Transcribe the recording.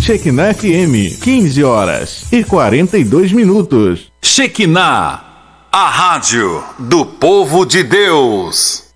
Shekinah FM, 15 horas e 42 minutos. Shekinah, a rádio do povo de Deus.